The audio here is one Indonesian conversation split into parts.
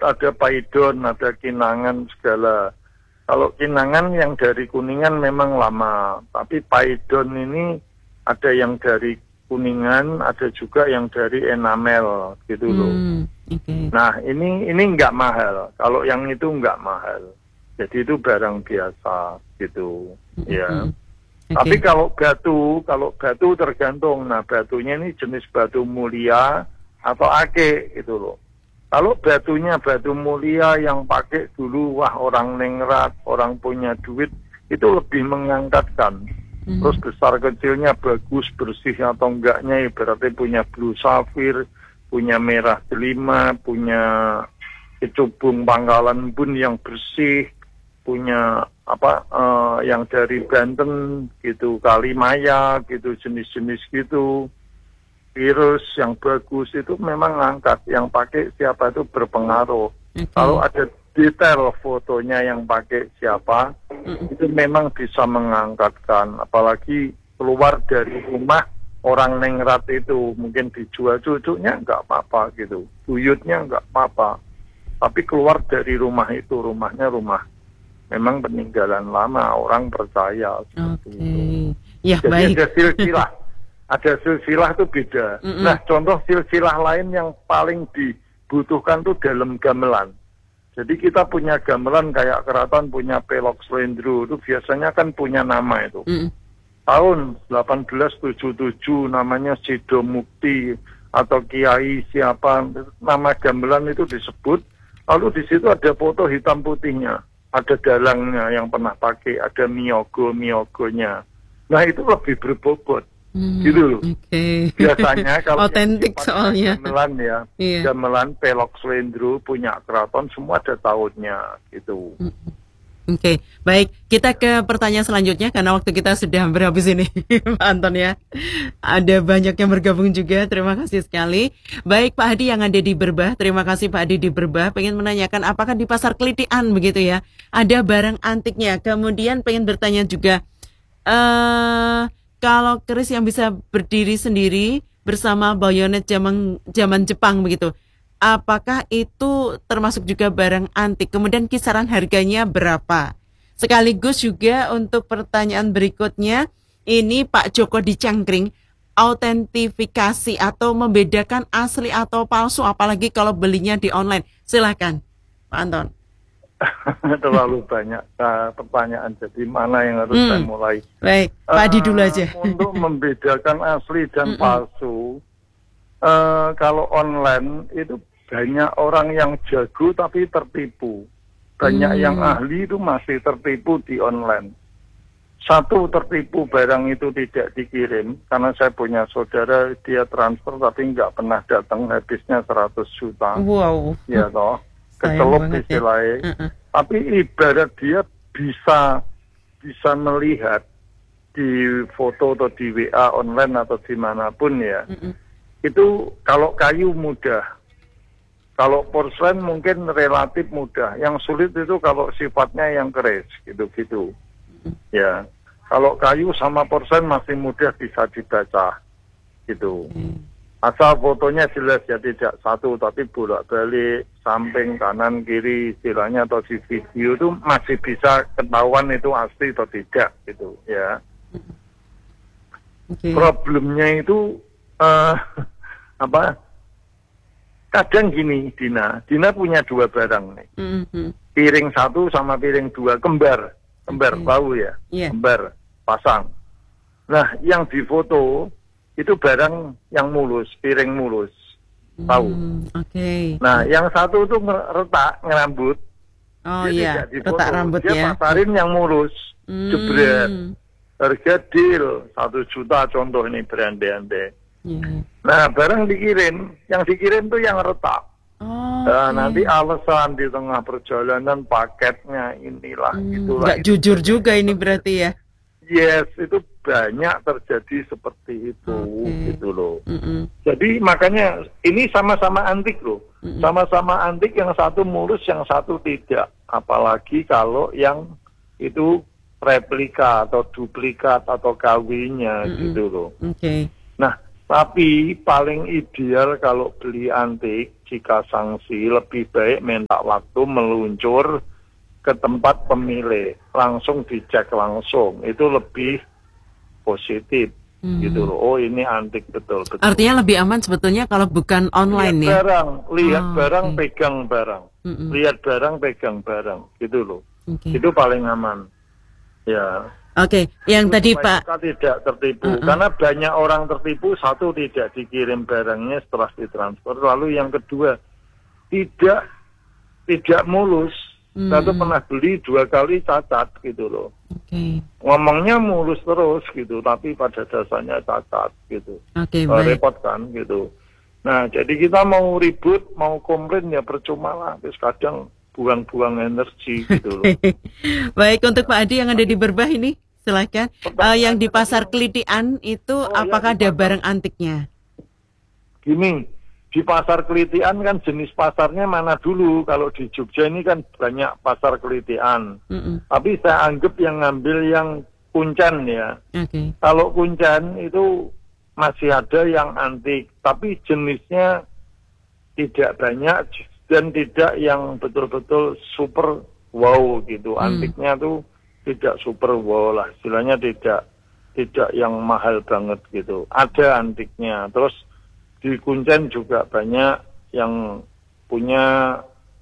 ada Paidon, ada Kinangan segala. Kalau Kinangan yang dari Kuningan memang lama, tapi Paidon ini ada yang dari Kuningan, ada juga yang dari Enamel gitu loh. Okay. Nah ini nggak mahal, kalau yang itu nggak mahal, jadi itu barang biasa gitu, ya. Okay. Tapi kalau batu tergantung. Nah batunya ini jenis batu mulia atau ake gitu loh. Kalau batunya batu mulia yang pakai dulu, wah orang ningrat, orang punya duit, itu lebih mengangkatkan. Terus besar kecilnya bagus, bersih atau enggaknya, berarti punya blue sapphire, punya merah delima, punya kecubung Pangkalan Bun yang bersih, punya yang dari Banten gitu, Kalimaya gitu, jenis-jenis gitu. Virus yang bagus itu memang angkat, yang pakai siapa itu berpengaruh. Kalau ada detail fotonya yang pakai siapa, itu memang bisa mengangkatkan. Apalagi keluar dari rumah orang ningrat itu, mungkin dijual cucunya nggak apa-apa gitu, buyutnya nggak apa-apa. Tapi keluar dari rumah itu, rumahnya rumah memang peninggalan lama, orang percaya. Ya, jadi baik. Ada silsilah itu beda. Nah, contoh silsilah lain yang paling dibutuhkan tuh dalam gamelan. Jadi kita punya gamelan kayak keraton punya Pelok Slendro, itu biasanya kan punya nama itu. Tahun 1877 namanya Sido Mukti atau Kiai siapa, nama gamelan itu disebut. Lalu di situ ada foto hitam putihnya, ada dalangnya yang pernah pakai, ada miogonya. Nah itu lebih berbobot. Gitu loh. Biasanya kalau otentik soalnya gamelan ya, gamelan Pelok Slendro punya keraton semua ada tahunnya gitu. Oke, baik. Kita ke pertanyaan selanjutnya karena waktu kita sudah hampir habis ini, Pak Anton ya. Ada banyak yang bergabung juga. Terima kasih sekali. Baik, Pak Hadi yang ada di Berbah. Terima kasih Pak Hadi di Berbah. Pengen menanyakan apakah di Pasar Kelitian begitu ya, ada barang antiknya. Kemudian pengen bertanya juga, kalau keris yang bisa berdiri sendiri bersama bayonet zaman Jepang begitu, apakah itu termasuk juga barang antik? Kemudian kisaran harganya berapa? Sekaligus juga untuk pertanyaan berikutnya, ini Pak Joko di Cangkring, autentifikasi atau membedakan asli atau palsu, apalagi kalau belinya di online. Silakan, Pak Anton. Terlalu banyak pertanyaan, jadi mana yang harus saya mulai? Baik, Pak Adi dulu aja. Untuk membedakan asli dan palsu, kalau online itu banyak orang yang jago tapi tertipu. Banyak yang ahli itu masih tertipu di online. Satu, tertipu barang itu tidak dikirim, karena saya punya saudara, dia transfer tapi nggak pernah datang, habisnya 100 juta. Wow. Ya toh. Kecelok istilahnya, tapi ibarat dia bisa melihat di foto atau di WA online atau dimanapun ya, itu kalau kayu mudah, kalau porselen mungkin relatif mudah, yang sulit itu kalau sifatnya yang keris gitu-gitu, ya. Kalau kayu sama porselen masih mudah bisa dibaca, gitu. Asal fotonya jelas ya, tidak satu tapi bolak-balik samping kanan kiri istilahnya, atau di video itu masih bisa ketahuan itu asli atau tidak gitu ya. Problemnya itu kadang gini, Dina punya dua barang nih, piring satu sama piring dua, kembar bau ya, kembar pasang. Nah yang difoto itu barang yang mulus, piring mulus, tahu. Nah, yang satu itu retak ngerambut. Oh iya, retak rambut dia ya. pasarin yang mulus, jebret. Harga deal 1 juta contoh ini berandai-andai. Nah, barang dikirim, yang dikirim tuh yang retak. Nah, nanti alasan di tengah perjalanan paketnya inilah, itulah. Nggak jujur juga ini berarti ya. Yes, itu banyak terjadi seperti itu, gitu loh. Jadi makanya ini sama-sama antik loh, sama-sama antik, yang satu mulus, yang satu tidak. Apalagi kalau yang itu replika atau duplikat atau KW-nya gitu loh. Nah, tapi paling ideal kalau beli antik, jika sanksi lebih baik minta waktu meluncur ke tempat pemilih, langsung dicek langsung, itu lebih positif gitu loh. Oh ini antik betul. Artinya lebih aman sebetulnya kalau bukan online lihat ya. Lihat barang, okay. pegang barang, lihat barang, pegang barang, gitu loh. Okay. Itu paling aman. Ya. Oke, yang itu tadi Pak kita tidak tertipu, karena banyak orang tertipu. Satu, tidak dikirim barangnya setelah ditransfer, lalu yang kedua tidak mulus. Satu pernah beli 2 kali cacat gitu loh. Okay. Ngomongnya mulus terus gitu, tapi pada dasarnya cacat gitu. Repot kan gitu. Nah, jadi kita mau ribut, mau komplain ya percuma lah. Terus kadang buang-buang energi gitu loh. Baik, untuk Pak Adi yang ada di Berbah ini, silakan. Yang di Pasar Kelitian itu apakah ada barang antiknya? Gini, di Pasar Kelitian kan jenis pasarnya mana dulu. Kalau di Jogja ini kan banyak pasar Kelitian. Tapi saya anggap yang ngambil yang Kuncen ya. Okay. Kalau Kuncen itu masih ada yang antik, tapi jenisnya tidak banyak dan tidak yang betul-betul super wow gitu. Antiknya tuh tidak super wow lah, istilahnya tidak yang mahal banget gitu. Ada antiknya. Terus di Kuncen juga banyak yang punya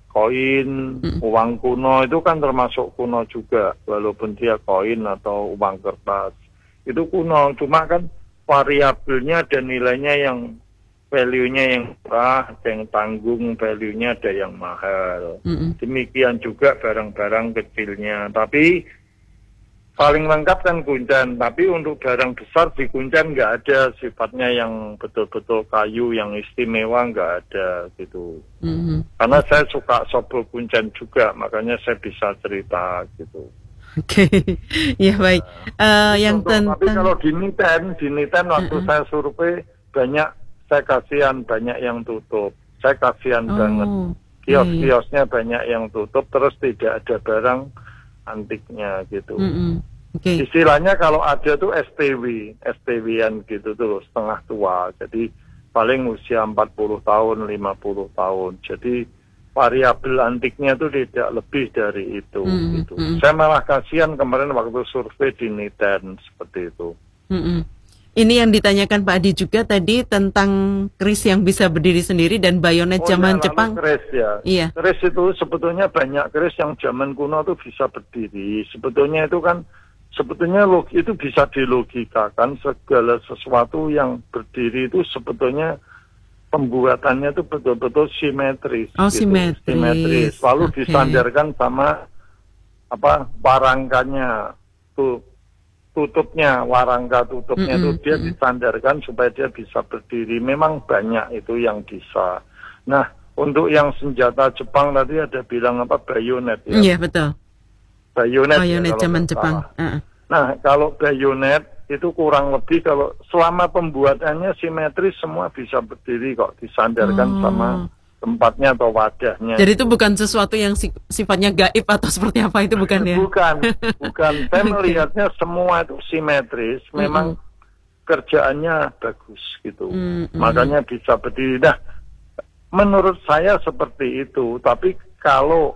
koin, uang kuno, itu kan termasuk kuno juga, walaupun dia koin atau uang kertas. Itu kuno, cuma kan variabelnya dan nilainya yang value-nya yang murah, ada yang tanggung, value-nya ada yang mahal. Demikian juga barang-barang kecilnya. Tapi paling lengkap kan Kuncen, tapi untuk barang besar di Kuncen nggak ada sifatnya yang betul-betul kayu, yang istimewa nggak ada gitu. Karena saya suka sobo Kuncen juga, makanya saya bisa cerita gitu. Oke, ya baik. Yang tentang. Tapi kalau di Niten waktu saya survei banyak, saya kasihan banyak yang tutup. Saya kasihan banget. Kios-kiosnya banyak yang tutup, terus tidak ada barang antiknya gitu. Istilahnya kalau ada tuh STW-an gitu tuh, setengah tua. Jadi paling usia 40 tahun, 50 tahun. Jadi variabel antiknya tuh tidak lebih dari itu gitu. Saya malah kasihan kemarin waktu survei di Niten seperti itu. Ini yang ditanyakan Pak Adi juga tadi tentang keris yang bisa berdiri sendiri dan bayonet zaman Jepang. Keris ya. Iya. Keris itu sebetulnya banyak keris yang zaman kuno tuh bisa berdiri. Sebetulnya itu kan itu bisa dilogikakan, segala sesuatu yang berdiri itu sebetulnya pembuatannya itu betul-betul simetris. Simetris. Lalu disandarkan sama warangkanya tuh. Warangka tutupnya itu dia disandarkan supaya dia bisa berdiri. Memang banyak itu yang bisa. Nah, untuk yang senjata Jepang tadi ada bilang bayonet ya. Iya, betul. Bayonet ya, zaman Jepang. Nah, kalau bayonet itu kurang lebih kalau selama pembuatannya simetris semua bisa berdiri kok, disandarkan sama tempatnya atau wadahnya. Jadi itu bukan sesuatu yang sifatnya gaib atau seperti apa, itu bukan ya? Bukan. Saya melihatnya semua itu simetris, memang kerjaannya bagus gitu. Makanya bisa berdiri. Nah, menurut saya seperti itu. Tapi kalau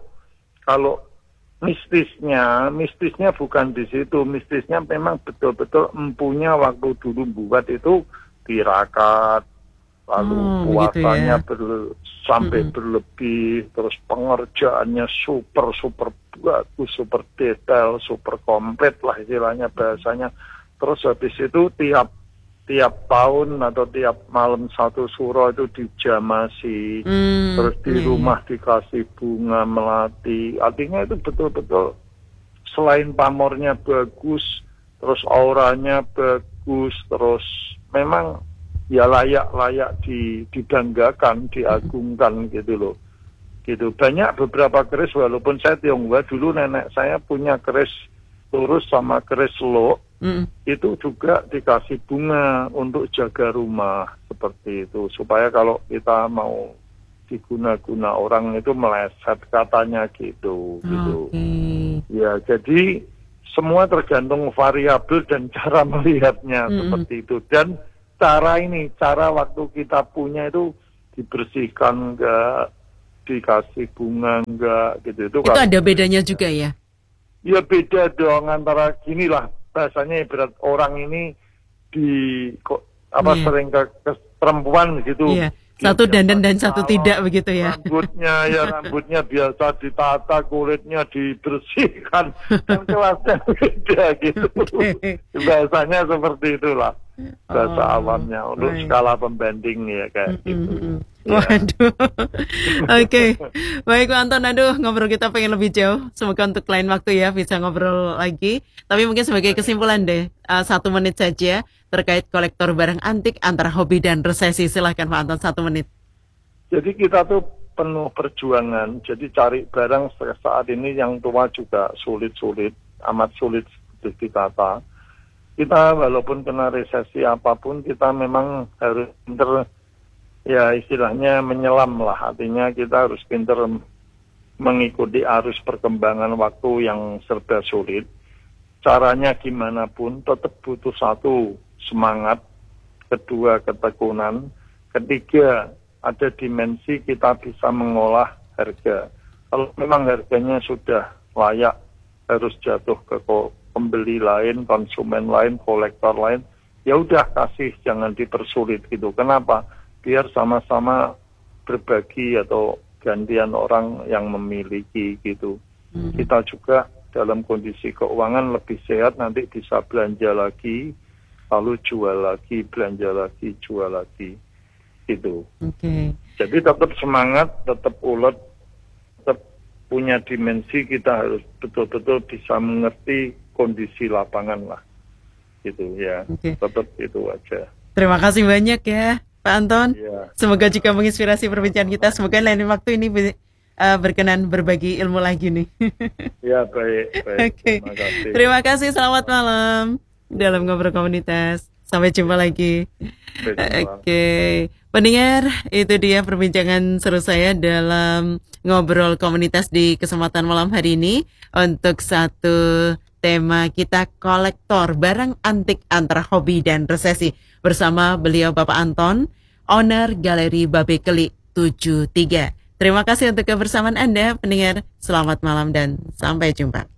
mistisnya bukan di situ. Mistisnya memang betul-betul empunya waktu dulu buat itu tirakat, lalu puasanya sampai berlebih, terus pengerjaannya super bagus, super detail, super komplit lah istilahnya bahasanya. Terus habis itu tiap tahun atau tiap malam satu suro itu dijamasi, terus di rumah dikasih bunga melati. Artinya itu betul-betul selain pamornya bagus, terus auranya bagus, terus memang ya layak dibanggakan, diagungkan gitu loh. Gitu. Banyak beberapa keris, walaupun saya Tionghoa, dulu nenek saya punya keris lurus sama keris lo. Itu juga dikasih bunga untuk jaga rumah seperti itu, supaya kalau kita mau diguna-guna orang itu meleset katanya gitu. Ya, jadi semua tergantung variabel dan cara melihatnya seperti itu. Dan cara waktu kita punya itu dibersihkan enggak, dikasih bunga enggak, gitu. Itu ada bedanya juga ya? Ya beda dong antara gini lah, bahasanya ibarat orang ini sering ke perempuan gitu. Iya. Satu dandan dan satu tidak begitu ya. Rambutnya biasa ditata, kulitnya dibersihkan, kan kelasnya beda gitu. Bahasanya seperti itulah bahasa awamnya untuk skala pembanding ya kayak gitu. Waduh. Oke. Baik Pak Anton, aduh ngobrol kita pengen lebih jauh. Semoga untuk lain waktu ya bisa ngobrol lagi. Tapi mungkin sebagai kesimpulan deh, 1 menit saja terkait kolektor barang antik antara hobi dan resesi. Silahkan Pak Anton 1 menit. Jadi kita tuh penuh perjuangan. Jadi cari barang saat ini yang tua juga sulit-sulit, amat sulit ditata. Kita walaupun kena resesi apapun, kita memang harus pinter, ya istilahnya menyelam lah. Artinya kita harus pinter mengikuti arus perkembangan waktu yang serba sulit. Caranya gimana pun tetap butuh 1, semangat, 2, ketekunan, 3, ada dimensi kita bisa mengolah harga. Kalau memang harganya sudah layak, harus jatuh ke pembeli lain, konsumen lain, kolektor lain, ya udah kasih, jangan dipersulit gitu. Kenapa? Biar sama-sama berbagi atau gantian orang yang memiliki gitu. Kita juga dalam kondisi keuangan lebih sehat, nanti bisa belanja lagi, lalu jual lagi, belanja lagi, jual lagi gitu. Jadi tetap semangat, tetap ulet, tetap punya dimensi, kita harus betul-betul bisa mengerti kondisi lapangan lah gitu ya. Tetap itu aja. Terima kasih banyak ya Pak Anton. Semoga juga menginspirasi perbincangan kita. Semoga lain waktu ini berkenan berbagi ilmu lagi nih. Ya baik. Terima kasih. Selamat malam dalam Ngobrol Komunitas. Sampai jumpa lagi. Pendengar, itu dia perbincangan seru saya dalam Ngobrol Komunitas di kesempatan malam hari ini. Untuk satu tema kita, kolektor barang antik antara hobi dan resesi, bersama beliau Bapak Anton, owner Galeri Babe Keli 73. Terima kasih untuk kebersamaan Anda, pendengar. Selamat malam dan sampai jumpa.